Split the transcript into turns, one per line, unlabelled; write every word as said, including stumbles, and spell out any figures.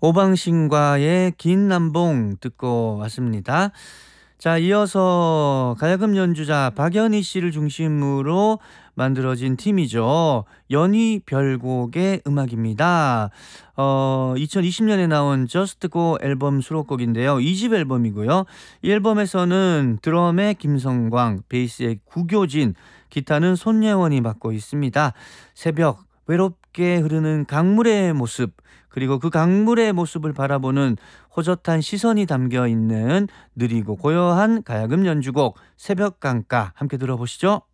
오방신과의 긴 남봉 듣고 왔습니다. 자, 이어서 가야금 연주자 박연희 씨를 중심으로 만들어진 팀이죠. 연희 별곡의 음악입니다. 어, 이천이십 년에 나온 Just Go 앨범 수록곡인데요. 이 집 앨범이고요. 이 앨범에서는 드럼의 김성광, 베이스의 구교진, 기타는 손예원이 맡고 있습니다. 새벽 외롭게 흐르는 강물의 모습, 그리고 그 강물의 모습을 바라보는 호젓한 시선이 담겨 있는 느리고 고요한 가야금 연주곡 새벽 강가, 함께 들어보시죠.